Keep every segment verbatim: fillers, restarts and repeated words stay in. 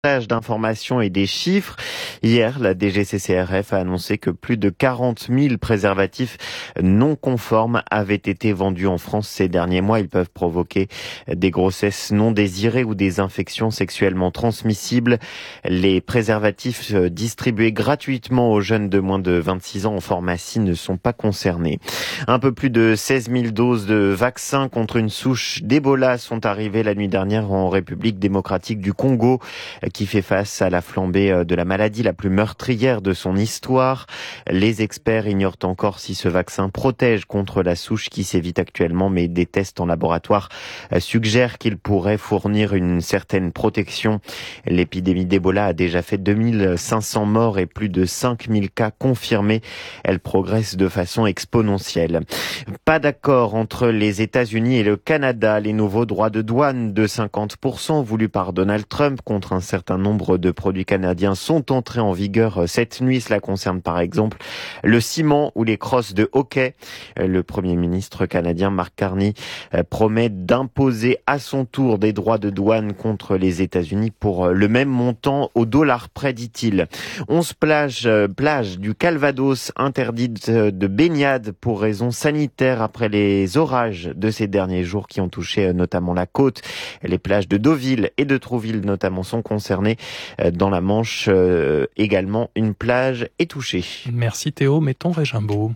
d'informations et des chiffres. Hier, la D G C C R F a annoncé que plus de quarante mille préservatifs non conformes avaient été vendus en France ces derniers mois. Ils peuvent provoquer des grossesses non désirées ou des infections sexuellement transmissibles. Les préservatifs distribués gratuitement aux jeunes de moins de vingt-six ans en pharmacie ne sont pas concernés. Un peu plus de seize mille doses de vaccins contre une souche d'Ebola sont arrivées la nuit dernière en République démocratique du Congo, qui fait face à la flambée de la maladie la plus meurtrière de son histoire. Les experts ignorent encore si ce vaccin protège contre la souche qui sévit actuellement, mais des tests en laboratoire suggèrent qu'il pourrait fournir une certaine protection. L'épidémie d'Ebola a déjà fait deux mille cinq cents morts et plus de cinq mille cas confirmés. Elle progresse de façon exponentielle. Pas d'accord entre les États-Unis et le Canada. Les nouveaux droits de douane de cinquante pour cent voulus par Donald Trump contre un certain Un nombre de produits canadiens sont entrés en vigueur cette nuit. Cela concerne par exemple le ciment ou les crosses de hockey. Le Premier ministre canadien Mark Carney promet d'imposer à son tour des droits de douane contre les États-Unis pour le même montant au dollar près, dit-il. onze plages, plages du Calvados interdites de baignade pour raisons sanitaires après les orages de ces derniers jours qui ont touché notamment la côte. Les plages de Deauville et de Trouville notamment sont concernées. Dans la Manche euh, également, une plage est touchée. Merci Théo, mettons Régimbaud.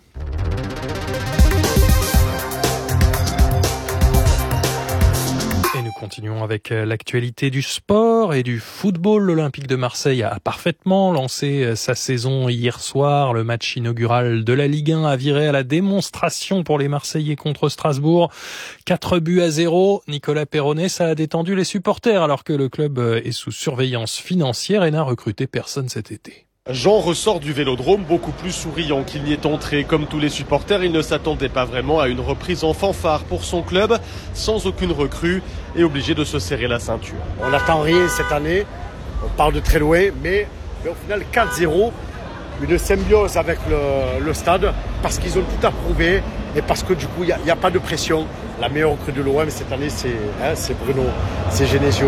Et nous continuons avec l'actualité du sport et du football. L'Olympique de Marseille a parfaitement lancé sa saison hier soir. Le match inaugural de la Ligue un a viré à la démonstration pour les Marseillais contre Strasbourg. Quatre buts à zéro. Nicolas Perronnet, ça a détendu les supporters alors que le club est sous surveillance financière et n'a recruté personne cet été. Jean ressort du Vélodrome beaucoup plus souriant qu'il n'y est entré. Comme tous les supporters, il ne s'attendait pas vraiment à une reprise en fanfare pour son club, sans aucune recrue et obligé de se serrer la ceinture. On n'attend rien cette année, on parle de très loin, mais, mais au final quatre zéro, une symbiose avec le, le stade, parce qu'ils ont tout approuvé et parce que du coup il n'y a, a pas de pression. La meilleure recrue de l'O M cette année c'est, hein, c'est Bruno, c'est Genesio.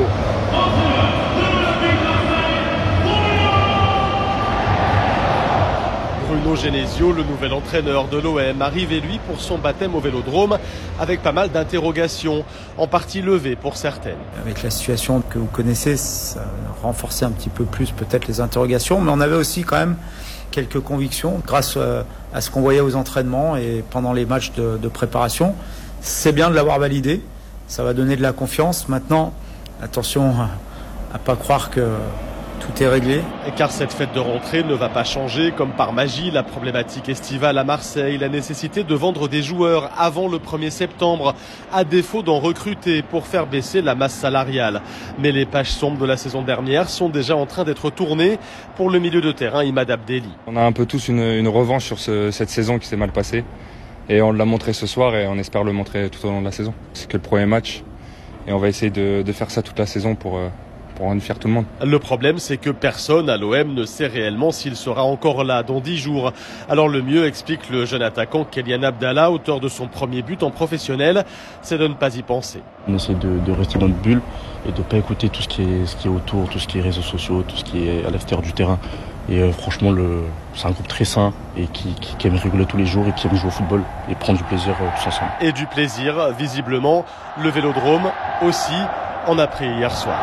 Bruno Genesio, le nouvel entraîneur de l'O M, arrivé lui pour son baptême au Vélodrome avec pas mal d'interrogations, en partie levées pour certaines. Avec la situation que vous connaissez, ça a renforcé un petit peu plus peut-être les interrogations, mais on avait aussi quand même quelques convictions grâce à ce qu'on voyait aux entraînements et pendant les matchs de, de préparation. C'est bien de l'avoir validé, ça va donner de la confiance. Maintenant, attention à ne pas croire que tout est réglé. Car cette fête de rentrée ne va pas changer comme par magie la problématique estivale à Marseille, la nécessité de vendre des joueurs avant le premier septembre, à défaut d'en recruter pour faire baisser la masse salariale. Mais les pages sombres de la saison dernière sont déjà en train d'être tournées pour le milieu de terrain Imad Abdelli. On a un peu tous une, une revanche sur ce, cette saison qui s'est mal passée et on l'a montré ce soir et on espère le montrer tout au long de la saison. C'est que le premier match et on va essayer de, de faire ça toute la saison pour... Euh, pour rendre fier tout le monde. Le problème, c'est que personne à l'O M ne sait réellement s'il sera encore là dans dix jours. Alors le mieux, explique le jeune attaquant Kélian Abdallah, auteur de son premier but en professionnel, c'est de ne pas y penser. On essaie de, de rester dans notre bulle et de ne pas écouter tout ce qui est, ce qui est autour, tout ce qui est réseaux sociaux, tout ce qui est à l'extérieur du terrain. Et euh, franchement, le, c'est un groupe très sain et qui, qui, qui aime rigoler tous les jours et qui aime jouer au football et prendre du plaisir euh, tous ensemble. Et du plaisir, visiblement, le Vélodrome aussi en a pris hier soir.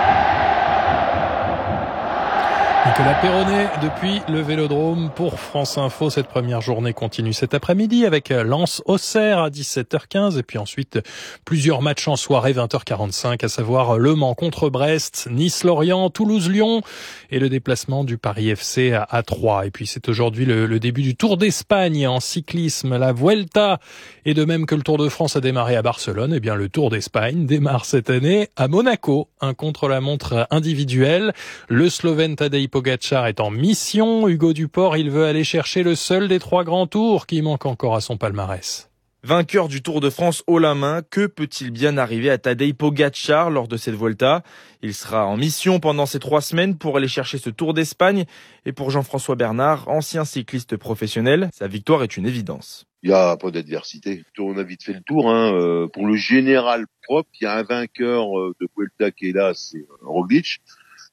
Nicolas Perronnet depuis le Vélodrome pour France Info. Cette première journée continue cet après-midi avec Lens-Auxerre à dix-sept heures quinze et puis ensuite plusieurs matchs en soirée vingt heures quarante-cinq, à savoir Le Mans contre Brest, Nice-Lorient, Toulouse-Lyon et le déplacement du Paris F C à, à Troyes. Et puis c'est aujourd'hui le, le début du Tour d'Espagne en cyclisme, la Vuelta. Et de même que le Tour de France a démarré à Barcelone, eh bien le Tour d'Espagne démarre cette année à Monaco. Un contre-la-montre individuel. Le Slovène Tadej Pogačar est en mission. Hugo Duport, il veut aller chercher le seul des trois grands tours qui manque encore à son palmarès. Vainqueur du Tour de France haut la main, que peut-il bien arriver à Tadej Pogačar lors de cette Vuelta ? Il sera en mission pendant ces trois semaines pour aller chercher ce Tour d'Espagne. Et pour Jean-François Bernard, ancien cycliste professionnel, sa victoire est une évidence. Il n'y a pas d'adversité. On a vite fait le tour. Hein. Euh, pour le général propre, il y a un vainqueur de Vuelta qui est là, c'est Roglic.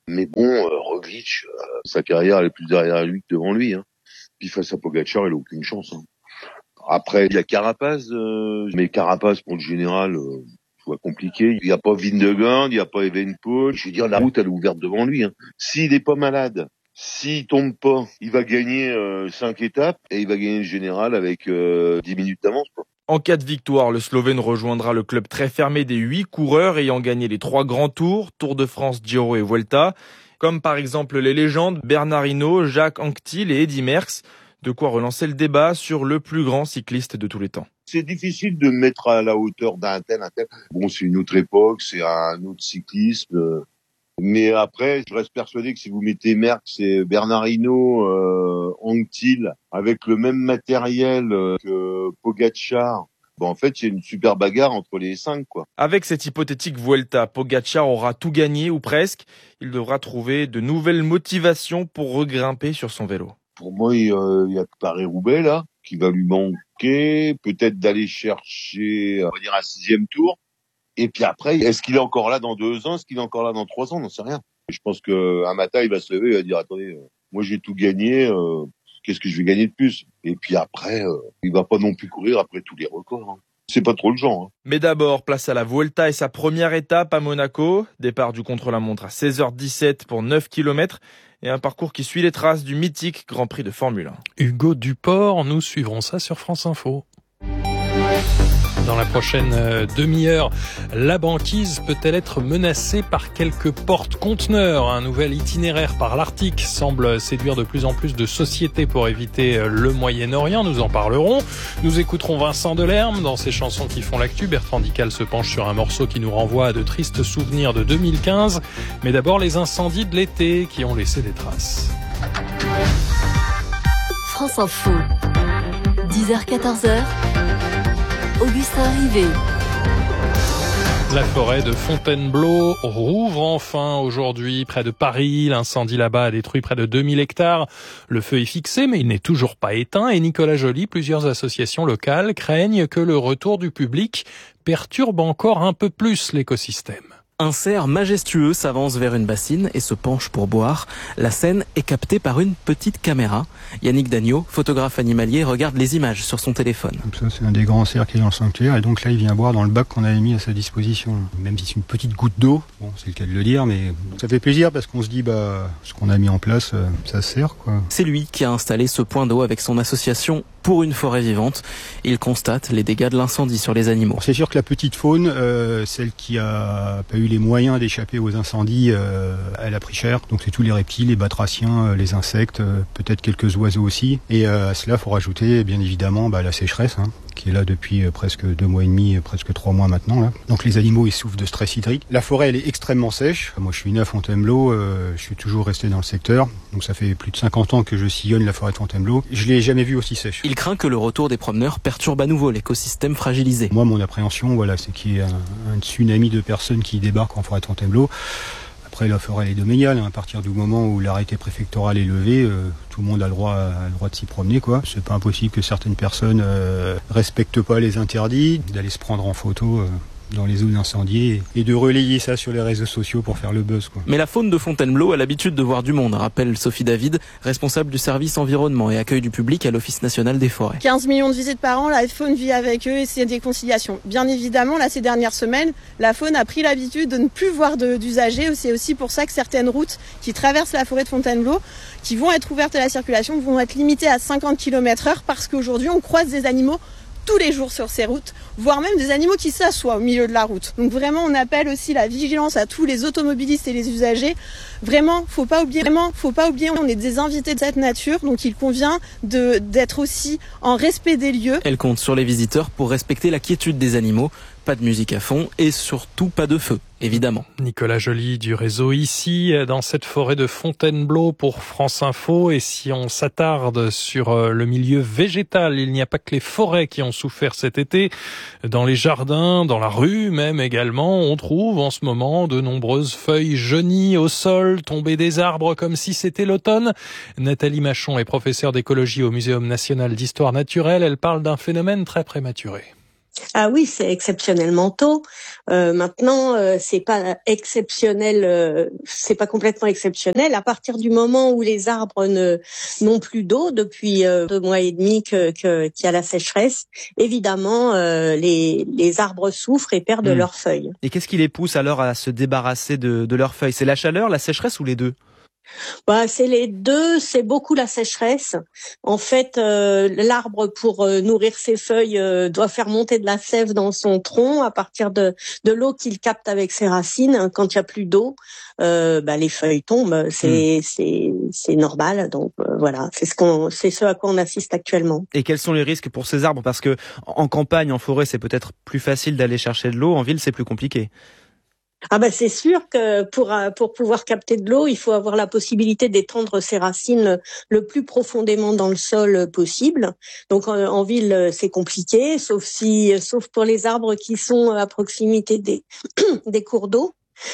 Mais bon, euh, Roglic, euh, sa carrière elle est plus derrière lui que devant lui. Hein. Puis face à Pogačar, il a aucune chance. Hein. Après, il y a Carapaz, euh, mais Carapaz pour le général, euh, je vois compliqué. Il n'y a pas Vingegaard, il n'y a pas Evenepoel. Je veux dire, la route elle est ouverte devant lui. Hein. S'il n'est pas malade, s'il tombe pas, il va gagner euh, cinq étapes et il va gagner le général avec euh, dix minutes d'avance. Quoi. En cas de victoire, le Slovène rejoindra le club très fermé des huit coureurs ayant gagné les trois grands tours, Tour de France, Giro et Vuelta, comme par exemple les légendes Bernard Hinault, Jacques Anquetil et Eddy Merckx. De quoi relancer le débat sur le plus grand cycliste de tous les temps. C'est difficile de mettre à la hauteur d'un tel, un tel. Bon, c'est une autre époque, c'est un autre cyclisme. Mais après, je reste persuadé que si vous mettez Merckx et Bernard Hinault, euh, Anquetil, avec le même matériel que Pogačar, bon, en fait, il y a une super bagarre entre les cinq, quoi. Avec cette hypothétique Vuelta, Pogačar aura tout gagné, ou presque. Il devra trouver de nouvelles motivations pour regrimper sur son vélo. Pour moi, il euh, y a Paris-Roubaix, là, qui va lui manquer. Peut-être d'aller chercher, on va dire, un sixième tour. Et puis après, est-ce qu'il est encore là dans deux ans? Est-ce qu'il est encore là dans trois ans? On n'en sait rien. Je pense qu'un matin, il va se lever et il va dire, attendez, moi, j'ai tout gagné. Euh, qu'est-ce que je vais gagner de plus? Et puis après, euh, il va pas non plus courir après tous les records. Hein. C'est pas trop le genre. Hein. Mais d'abord, place à la Vuelta et sa première étape à Monaco. Départ du contre-la-montre à seize heures dix-sept pour neuf kilomètres. Et un parcours qui suit les traces du mythique Grand Prix de Formule un. Hugo Duport, nous suivrons ça sur France Info. Dans la prochaine demi-heure, la banquise peut-elle être menacée par quelques porte-conteneurs? Un nouvel itinéraire par l'Arctique semble séduire de plus en plus de sociétés pour éviter le Moyen-Orient. Nous en parlerons. Nous écouterons Vincent Delerme dans ses chansons qui font l'actu. Bertrand Dical se penche sur un morceau qui nous renvoie à de tristes souvenirs de deux mille quinze. Mais d'abord, les incendies de l'été qui ont laissé des traces. France Info, dix heures quatorze heures. Augustin Rivet. La forêt de Fontainebleau rouvre enfin aujourd'hui près de Paris. L'incendie là-bas a détruit près de deux mille hectares. Le feu est fixé, mais il n'est toujours pas éteint. Et Nicolas Joly, plusieurs associations locales craignent que le retour du public perturbe encore un peu plus l'écosystème. Un cerf majestueux s'avance vers une bassine et se penche pour boire. La scène est captée par une petite caméra. Yannick Dagneau, photographe animalier, regarde les images sur son téléphone. Donc ça, c'est un des grands cerfs qui est dans le sanctuaire et donc là il vient boire dans le bac qu'on avait mis à sa disposition. Même si c'est une petite goutte d'eau, bon c'est le cas de le dire, mais ça fait plaisir parce qu'on se dit bah ce qu'on a mis en place, ça sert quoi. C'est lui qui a installé ce point d'eau avec son association Pour une forêt vivante. Il constate les dégâts de l'incendie sur les animaux. C'est sûr que la petite faune, euh, celle qui a pas eu les moyens d'échapper aux incendies, euh, elle a pris cher. Donc c'est tous les reptiles, les batraciens, euh, les insectes, euh, peut-être quelques oiseaux aussi. Et euh, à cela, il faut rajouter bien évidemment bah, la sécheresse, hein, qui est là depuis euh, presque deux mois et demi, presque trois mois maintenant. Là. Donc les animaux, ils souffrent de stress hydrique. La forêt, elle est extrêmement sèche. Moi, je suis né à Fontainebleau, euh, je suis toujours resté dans le secteur. Donc ça fait plus de cinquante ans que je sillonne la forêt de Fontainebleau. Je l'ai jamais vue aussi sèche. Il craint que le retour des promeneurs perturbe à nouveau l'écosystème fragilisé. Moi, mon appréhension, voilà, c'est qu'il y ait un, un tsunami de personnes qui débarquent en forêt de Fontainebleau. Après, la forêt elle est domaniale. Hein. À partir du moment où l'arrêté préfectoral est levé, euh, tout le monde a le droit, a le droit de s'y promener, quoi. C'est pas impossible que certaines personnes euh, respectent pas les interdits, d'aller se prendre en photo. Euh, dans les zones incendiées et de relayer ça sur les réseaux sociaux pour faire le buzz, quoi. Mais la faune de Fontainebleau a l'habitude de voir du monde, rappelle Sophie David, responsable du service environnement et accueil du public à l'Office national des forêts. quinze millions de visites par an, la faune vit avec eux et c'est des conciliations. Bien évidemment, là, ces dernières semaines, la faune a pris l'habitude de ne plus voir de, d'usagers. C'est aussi pour ça que certaines routes qui traversent la forêt de Fontainebleau, qui vont être ouvertes à la circulation, vont être limitées à cinquante kilomètres heure parce qu'aujourd'hui, on croise des animaux tous les jours sur ces routes, voire même des animaux qui s'assoient au milieu de la route. Donc vraiment, on appelle aussi la vigilance à tous les automobilistes et les usagers. Vraiment, faut pas oublier, vraiment, faut pas oublier, on est des invités de cette nature, donc il convient de, d'être aussi en respect des lieux. Elle compte sur les visiteurs pour respecter la quiétude des animaux. Pas de musique à fond et surtout pas de feu, évidemment. Nicolas Joly du réseau ici, dans cette forêt de Fontainebleau pour France Info. Et si on s'attarde sur le milieu végétal, il n'y a pas que les forêts qui ont souffert cet été. Dans les jardins, dans la rue même également, on trouve en ce moment de nombreuses feuilles jaunies au sol, tombées des arbres comme si c'était l'automne. Nathalie Machon est professeure d'écologie au Muséum national d'histoire naturelle. Elle parle d'un phénomène très prématuré. Ah oui, c'est exceptionnellement tôt. Euh, maintenant, euh, c'est pas exceptionnel, euh, c'est pas complètement exceptionnel. À partir du moment où les arbres ne n'ont plus d'eau depuis euh, deux mois et demi que, que qu'il y a la sécheresse, évidemment, euh, les les arbres souffrent et perdent Mmh. leurs feuilles. Et qu'est-ce qui les pousse alors à se débarrasser de, de leurs feuilles? C'est la chaleur, la sécheresse ou les deux? Bah, c'est les deux, c'est beaucoup la sécheresse. En fait, euh, l'arbre, pour euh, nourrir ses feuilles, euh, doit faire monter de la sève dans son tronc à partir de, de l'eau qu'il capte avec ses racines. Quand il n'y a plus d'eau, euh, bah, les feuilles tombent. C'est, mmh. c'est, c'est normal. Donc euh, voilà, c'est ce qu'on, c'est ce à quoi on assiste actuellement. Et quels sont les risques pour ces arbres? Parce que en campagne, en forêt, c'est peut-être plus facile d'aller chercher de l'eau. En ville, c'est plus compliqué. Ah ben c'est sûr que pour pour pouvoir capter de l'eau, il faut avoir la possibilité d'étendre ses racines le plus profondément dans le sol possible. Donc en, en ville, c'est compliqué, sauf si sauf pour les arbres qui sont à proximité des des cours d'eau.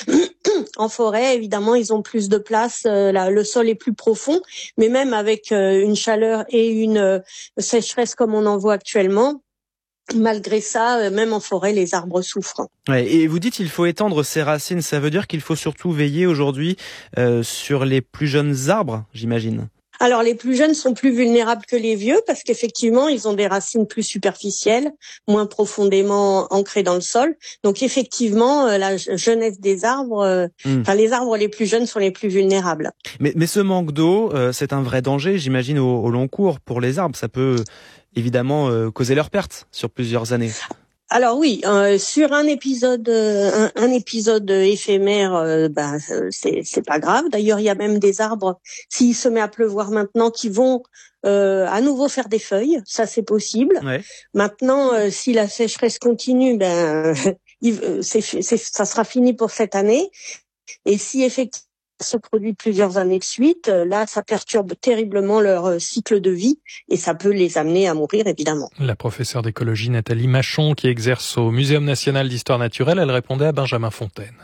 En forêt, évidemment, ils ont plus de place, là, le sol est plus profond, mais même avec une chaleur et une sécheresse comme on en voit actuellement, malgré ça, même en forêt, les arbres souffrent. Ouais, et vous dites qu'il faut étendre ses racines, ça veut dire qu'il faut surtout veiller aujourd'hui euh, sur les plus jeunes arbres, j'imagine. Alors les plus jeunes sont plus vulnérables que les vieux parce qu'effectivement, ils ont des racines plus superficielles, moins profondément ancrées dans le sol. Donc effectivement, la jeunesse des arbres, mmh. enfin les arbres les plus jeunes sont les plus vulnérables. Mais, mais ce manque d'eau, euh, c'est un vrai danger, j'imagine, au, au long cours pour les arbres. Ça peut évidemment euh, causer leur perte sur plusieurs années. Alors oui, euh, sur un épisode, euh, un, un épisode éphémère, euh, bah, c'est, c'est pas grave. D'ailleurs, il y a même des arbres, s'il se met à pleuvoir maintenant, qui vont euh, à nouveau faire des feuilles. Ça, c'est possible. Ouais. Maintenant, euh, si la sécheresse continue, ben, il, c'est, c'est, ça sera fini pour cette année. Et si effectivement se produit plusieurs années de suite, là, ça perturbe terriblement leur cycle de vie et ça peut les amener à mourir, évidemment. La professeure d'écologie Nathalie Machon, qui exerce au Muséum national d'histoire naturelle, elle répondait à Benjamin Fontaine.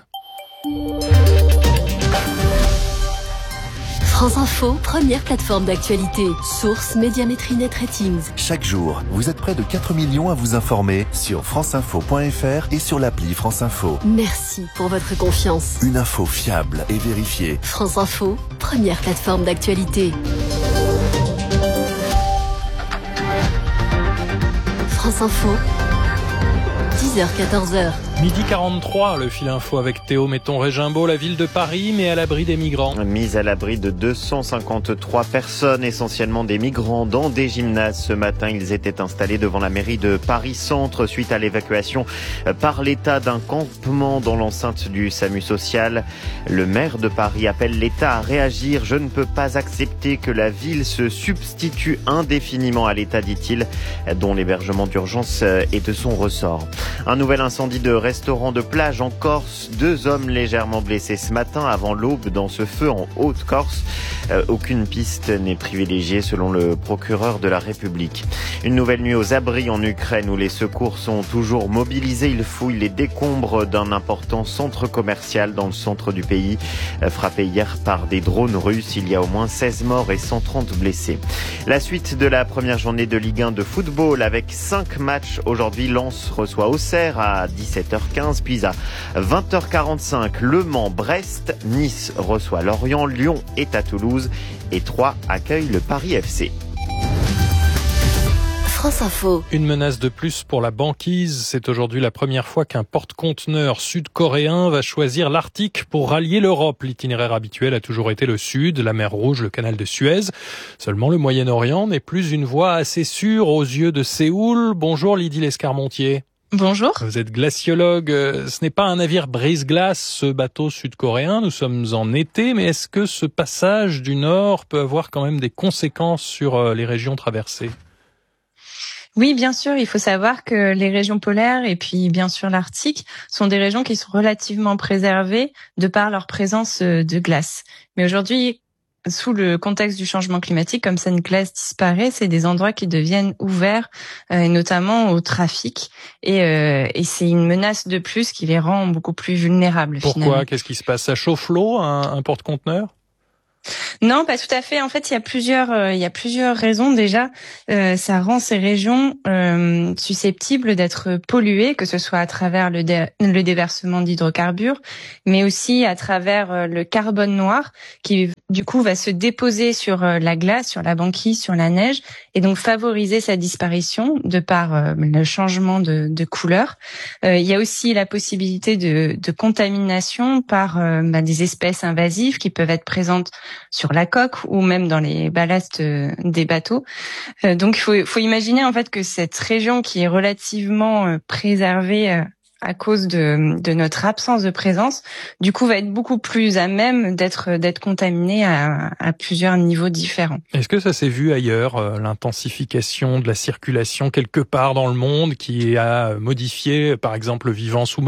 France Info, première plateforme d'actualité. Source Médiamétrie Net Ratings. Chaque jour, vous êtes près de quatre millions à vous informer sur franceinfo point f r et sur l'appli France Info. Merci pour votre confiance. Une info fiable et vérifiée. France Info, première plateforme d'actualité. France Info, dix heures quatorze heures. Midi quarante-trois, le fil info avec Théo Metton-Régimbaud. La ville de Paris met à l'abri des migrants. Mise à l'abri de deux cent cinquante-trois personnes, essentiellement des migrants, dans des gymnases. Ce matin, ils étaient installés devant la mairie de Paris-Centre suite à l'évacuation par l'État d'un campement dans l'enceinte du SAMU social. Le maire de Paris appelle l'État à réagir. Je ne peux pas accepter que la ville se substitue indéfiniment à l'État, dit-il, dont l'hébergement d'urgence est de son ressort. Un nouvel incendie de restaurant de plage en Corse. Deux hommes légèrement blessés ce matin avant l'aube dans ce feu en Haute-Corse. Euh, aucune piste n'est privilégiée selon le procureur de la République. Une nouvelle nuit aux abris en Ukraine où les secours sont toujours mobilisés. Ils fouillent les décombres d'un important centre commercial dans le centre du pays, euh, frappé hier par des drones russes. Il y a au moins seize morts et cent trente blessés. La suite de la première journée de Ligue un de football avec cinq matchs. Aujourd'hui, Lens reçoit Auxerre à dix-sept heures quinze, puis à vingt heures quarante-cinq, Le Mans, Brest, Nice reçoit Lorient, Lyon est à Toulouse et Troyes accueille le Paris F C. France Info. Une menace de plus pour la banquise. C'est aujourd'hui la première fois qu'un porte-conteneur sud-coréen va choisir l'Arctique pour rallier l'Europe. L'itinéraire habituel a toujours été le Sud, la mer Rouge, le canal de Suez. Seulement le Moyen-Orient n'est plus une voie assez sûre aux yeux de Séoul. Bonjour Lydie Lescarmontier. Bonjour. Vous êtes glaciologue. Ce n'est pas un navire brise-glace, ce bateau sud-coréen. Nous sommes en été, mais est-ce que ce passage du Nord peut avoir quand même des conséquences sur les régions traversées ? Oui, bien sûr. Il faut savoir que les régions polaires et puis bien sûr l'Arctique sont des régions qui sont relativement préservées de par leur présence de glace. Mais aujourd'hui, sous le contexte du changement climatique, comme cette glace disparaît, c'est des endroits qui deviennent ouverts, euh, notamment au trafic. Et, euh, et c'est une menace de plus qui les rend beaucoup plus vulnérables. Pourquoi ? Finalement. Qu'est-ce qui se passe ? Ça chauffe l'eau, un, un porte-conteneur ? Non, pas tout à fait. En fait, il y a plusieurs, euh, il y a plusieurs raisons déjà. Euh, ça rend ces régions euh, susceptibles d'être polluées, que ce soit à travers le, dé- le déversement d'hydrocarbures, mais aussi à travers euh, le carbone noir, qui du coup va se déposer sur euh, la glace, sur la banquise, sur la neige, et donc favoriser sa disparition de par euh, le changement de, de couleur. Euh, il y a aussi la possibilité de, de contamination par euh, bah, des espèces invasives qui peuvent être présentes sur la coque ou même dans les ballasts des bateaux. Euh, donc il faut, faut imaginer en fait que cette région qui est relativement euh, préservée euh, à cause de, de notre absence de présence, du coup va être beaucoup plus à même d'être d'être contaminée à, à plusieurs niveaux différents. Est-ce que ça s'est vu ailleurs, euh, l'intensification de la circulation quelque part dans le monde qui a modifié par exemple le vivant sous-marin ?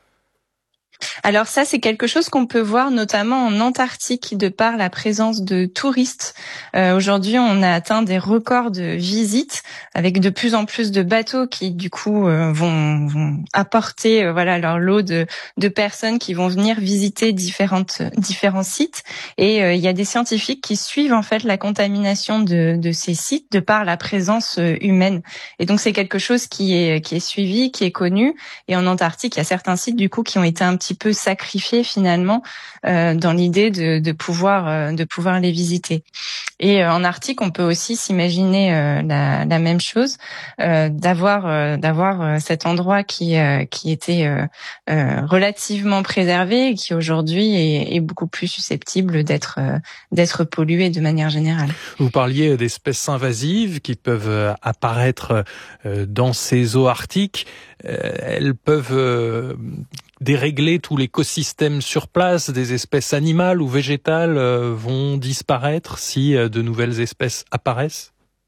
Alors ça, c'est quelque chose qu'on peut voir notamment en Antarctique de par la présence de touristes. Euh, aujourd'hui, on a atteint des records de visites avec de plus en plus de bateaux qui, du coup, euh, vont, vont apporter euh, voilà leur lot de, de personnes qui vont venir visiter différentes, différents sites. Et euh, il y a des scientifiques qui suivent en fait la contamination de, de ces sites de par la présence euh, humaine. Et donc, c'est quelque chose qui est, qui est suivi, qui est connu. Et en Antarctique, il y a certains sites, du coup, qui ont été un petit peu sacrifiés finalement euh, dans l'idée de, de pouvoir euh, de pouvoir les visiter. Et euh, en Arctique, on peut aussi s'imaginer euh, la, la même chose, euh, d'avoir euh, d'avoir euh, cet endroit qui euh, qui était euh, euh, relativement préservé et qui aujourd'hui est, est beaucoup plus susceptible d'être euh, d'être pollué de manière générale. Vous parliez d'espèces invasives qui peuvent apparaître euh, dans ces eaux arctiques. Euh, elles peuvent euh, dérégler tout l'écosystème sur place, des espèces animales ou végétales euh, vont disparaître si euh, de nouvelles espèces apparaissent?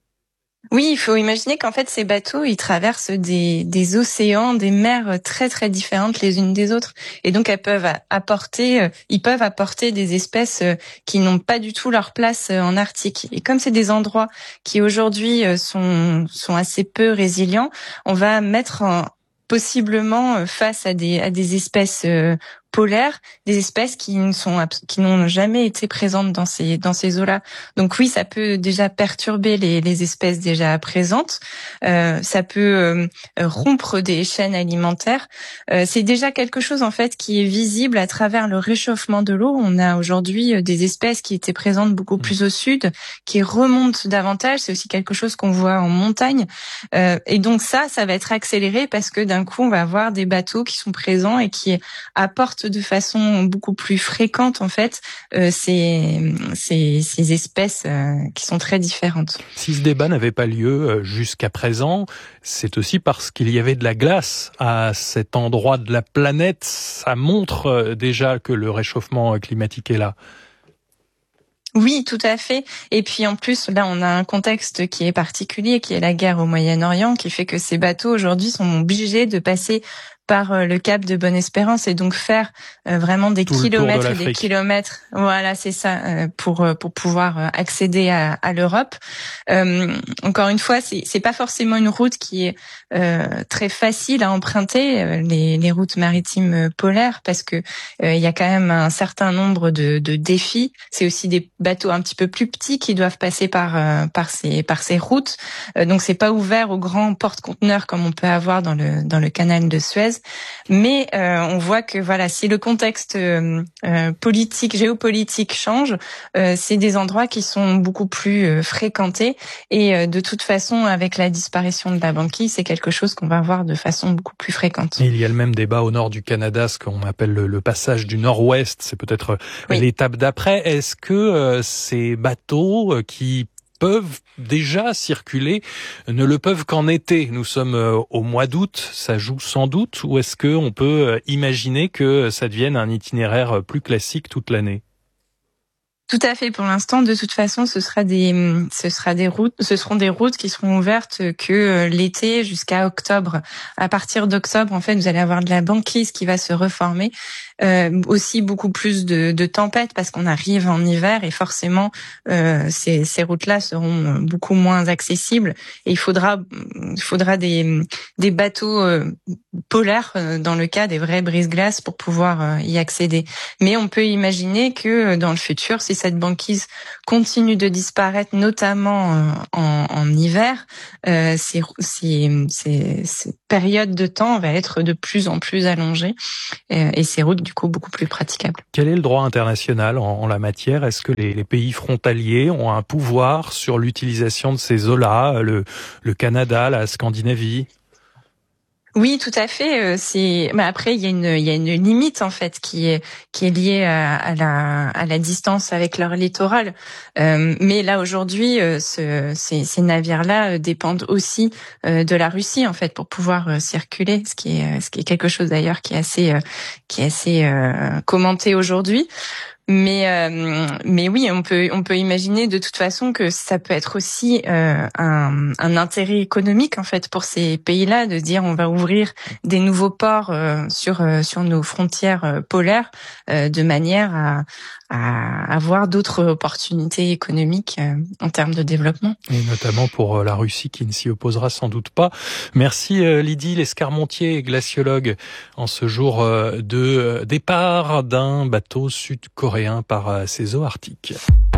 Oui, il faut imaginer qu'en fait ces bateaux, ils traversent des, des océans, des mers très très différentes les unes des autres, et donc elles peuvent apporter, ils peuvent apporter des espèces qui n'ont pas du tout leur place en Arctique. Et comme c'est des endroits qui aujourd'hui sont sont assez peu résilients, on va mettre en, possiblement face à des à des espèces euh, polaires, des espèces qui ne sont qui n'ont jamais été présentes dans ces dans ces eaux-là. Donc oui, ça peut déjà perturber les les espèces déjà présentes. Euh, ça peut euh, rompre des chaînes alimentaires. Euh, c'est déjà quelque chose en fait qui est visible à travers le réchauffement de l'eau. On a aujourd'hui des espèces qui étaient présentes beaucoup plus au sud, qui remontent davantage. C'est aussi quelque chose qu'on voit en montagne. Euh, et donc ça, ça va être accéléré parce que d'un coup, on va avoir des bateaux qui sont présents et qui apportent de façon beaucoup plus fréquente en fait euh, ces, ces, ces espèces euh, qui sont très différentes. Si ce débat n'avait pas lieu jusqu'à présent, c'est aussi parce qu'il y avait de la glace à cet endroit de la planète. Ça montre déjà que le réchauffement climatique est là. Oui, tout à fait. Et puis en plus, là, on a un contexte qui est particulier, qui est la guerre au Moyen-Orient, qui fait que ces bateaux aujourd'hui sont obligés de passer par le cap de Bonne-Espérance et donc faire euh, vraiment des Tout kilomètres et des kilomètres. Voilà, c'est ça, euh, pour pour pouvoir accéder à, à l'Europe. Euh, encore une fois, c'est c'est pas forcément une route qui est euh, très facile à emprunter, euh, les les routes maritimes polaires, parce que euh, il y a quand même un certain nombre de de défis. C'est aussi des bateaux un petit peu plus petits qui doivent passer par euh, par ces par ces routes. Euh, donc c'est pas ouvert aux grands porte-conteneurs comme on peut avoir dans le dans le canal de Suez. Mais euh, on voit que voilà, si le contexte euh, politique, géopolitique change, euh, c'est des endroits qui sont beaucoup plus euh, fréquentés. Et euh, de toute façon, avec la disparition de la banquise, c'est quelque chose qu'on va voir de façon beaucoup plus fréquente. Et il y a le même débat au nord du Canada, ce qu'on appelle le, le passage du nord-ouest. C'est peut-être oui. l'étape d'après. Est-ce que euh, ces bateaux euh, qui peuvent déjà circuler, ne le peuvent qu'en été. Nous sommes au mois d'août, ça joue sans doute, ou est-ce qu'on peut imaginer que ça devienne un itinéraire plus classique toute l'année ? Tout à fait. Pour l'instant, de toute façon, ce sera des, ce sera des routes, ce seront des routes qui seront ouvertes que l'été jusqu'à octobre. À partir d'octobre, en fait, vous allez avoir de la banquise qui va se reformer. Euh, aussi beaucoup plus de, de tempêtes parce qu'on arrive en hiver et forcément euh, ces, ces routes-là seront beaucoup moins accessibles et il faudra, il faudra des, des bateaux euh, polaires euh, dans le cas des vrais brise-glaces pour pouvoir euh, y accéder. Mais on peut imaginer que dans le futur, si cette banquise continue de disparaître, notamment euh, en, en hiver, euh, ces, ces, ces, ces périodes de temps va être de plus en plus allongée euh, et ces routes du coup beaucoup plus praticables. Quel est le droit international en, en la matière? Est-ce que les, les pays frontaliers ont un pouvoir sur l'utilisation de ces eaux-là, le, le Canada, la Scandinavie? Oui, tout à fait. C'est, mais après, il y a une, il y a une limite en fait qui est qui est liée à, à la à la distance avec leur littoral. Euh, mais là aujourd'hui, ce, ces, ces navires-là dépendent aussi de la Russie en fait pour pouvoir circuler, ce qui est ce qui est quelque chose d'ailleurs qui est assez qui est assez euh, commenté aujourd'hui. Mais euh, mais oui, on peut on peut imaginer de toute façon que ça peut être aussi euh, un, un intérêt économique en fait pour ces pays-là de dire on va ouvrir des nouveaux ports euh, sur euh, sur nos frontières euh, polaires euh, de manière à à avoir d'autres opportunités économiques euh, en termes de développement. Et notamment pour la Russie qui ne s'y opposera sans doute pas. Merci euh, Lydie Lescarmontier, glaciologue, en ce jour euh, de départ d'un bateau sud-coréen par euh, ces eaux arctiques.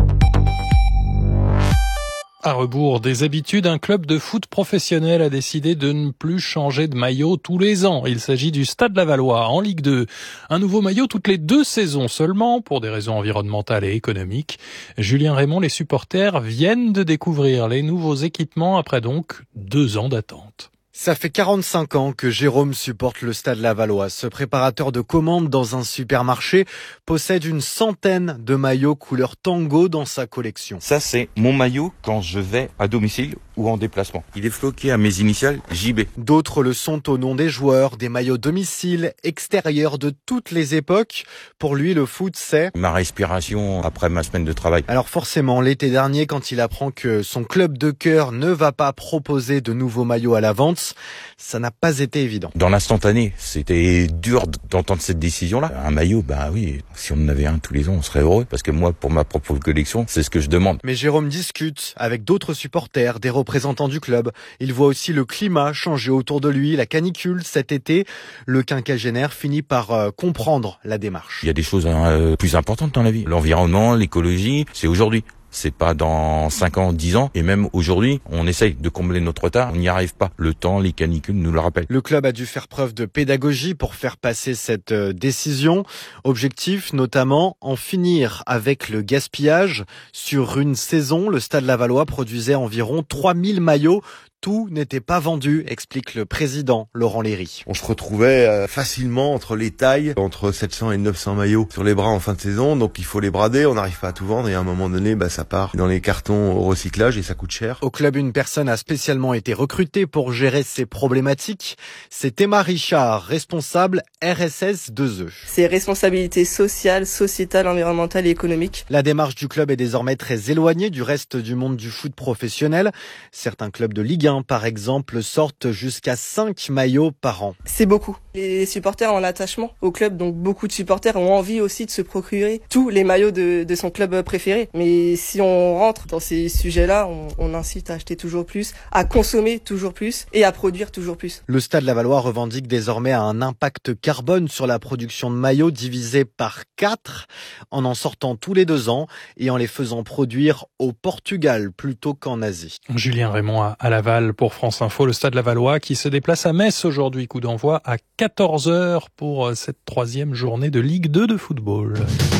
À rebours des habitudes, un club de foot professionnel a décidé de ne plus changer de maillot tous les ans. Il s'agit du Stade Lavallois en Ligue deux. Un nouveau maillot toutes les deux saisons seulement, pour des raisons environnementales et économiques. Julien Raymond, les supporters viennent de découvrir les nouveaux équipements après donc deux ans d'attente. Ça fait quarante-cinq ans que Jérôme supporte le Stade Lavallois. Ce préparateur de commandes dans un supermarché possède une centaine de maillots couleur tango dans sa collection. Ça, c'est mon maillot quand je vais à domicile ou en déplacement. Il est floqué à mes initiales J B. D'autres le sont au nom des joueurs, des maillots domicile, extérieurs de toutes les époques. Pour lui, le foot, c'est ma respiration après ma semaine de travail. Alors forcément, l'été dernier, quand il apprend que son club de cœur ne va pas proposer de nouveaux maillots à la vente, ça n'a pas été évident. Dans l'instantané, c'était dur d'entendre cette décision-là. Un maillot, bah oui, si on en avait un tous les ans, on serait heureux. Parce que moi, pour ma propre collection, c'est ce que je demande. Mais Jérôme discute avec d'autres supporters, des représentants du club. Il voit aussi le climat changer autour de lui, la canicule cet été. Le quinquagénaire finit par euh, comprendre la démarche. Il y a des choses euh, plus importantes dans la vie. L'environnement, l'écologie, c'est aujourd'hui. C'est pas dans cinq ans, dix ans. Et même aujourd'hui, on essaye de combler notre retard. On n'y arrive pas. Le temps, les canicules nous le rappellent. Le club a dû faire preuve de pédagogie pour faire passer cette décision. Objectif, notamment, en finir avec le gaspillage. Sur une saison, le Stade Lavallois produisait environ trois mille maillots. Tout n'était pas vendu, explique le président Laurent Léry. On se retrouvait facilement entre les tailles, entre sept cents et neuf cents maillots sur les bras en fin de saison, donc il faut les brader, on n'arrive pas à tout vendre et à un moment donné, bah, ça part dans les cartons au recyclage et ça coûte cher. Au club, une personne a spécialement été recrutée pour gérer ces problématiques. C'est Emma Richard, responsable R S S deux E. C'est responsabilité sociale, sociétale, environnementale et économique. La démarche du club est désormais très éloignée du reste du monde du foot professionnel. Certains clubs de Ligue un, par exemple, sortent jusqu'à cinq maillots par an. C'est beaucoup. Les supporters ont un attachement au club, donc beaucoup de supporters ont envie aussi de se procurer tous les maillots de, de son club préféré. Mais si on rentre dans ces sujets-là, on, on incite à acheter toujours plus, à consommer toujours plus et à produire toujours plus. Le Stade Lavallois revendique désormais un impact carbone sur la production de maillots divisé par quatre, en en sortant tous les deux ans et en les faisant produire au Portugal plutôt qu'en Asie. Julien Raymond à Laval pour France Info, le Stade Lavallois qui se déplace à Metz aujourd'hui. Coup d'envoi à quatorze heures pour cette troisième journée de Ligue deux de football.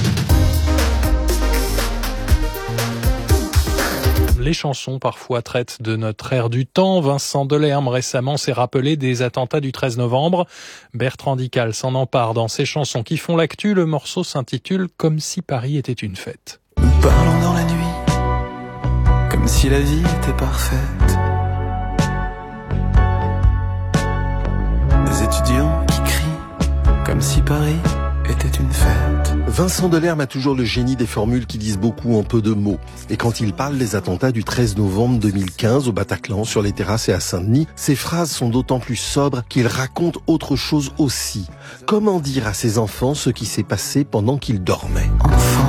Les chansons parfois traitent de notre ère du temps. Vincent Delerme récemment s'est rappelé des attentats du treize novembre. Bertrand Dical s'en empare dans ses chansons qui font l'actu. Le morceau s'intitule « Comme si Paris était une fête ». Nous parlons dans la nuit, comme si la vie était parfaite. Des étudiants qui crient, comme si Paris était une fête. Vincent Delerme a toujours le génie des formules qui disent beaucoup en peu de mots. Et quand il parle des attentats du treize novembre deux mille quinze au Bataclan, sur les terrasses et à Saint-Denis, ses phrases sont d'autant plus sobres qu'il raconte autre chose aussi. Comment dire à ses enfants ce qui s'est passé pendant qu'ils dormaient ? Enfant,